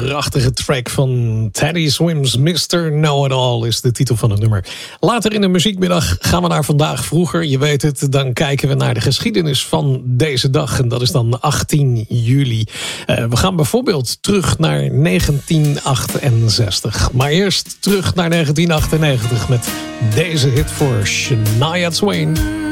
prachtige track van Teddy Swims. Mr. Know-It-All is de titel van het nummer. Later in de muziekmiddag gaan we naar vandaag vroeger. Je weet het, dan kijken we naar de geschiedenis van deze dag. En dat is dan 18 juli. We gaan bijvoorbeeld terug naar 1968. Maar eerst terug naar 1998 met deze hit voor Shania Twain.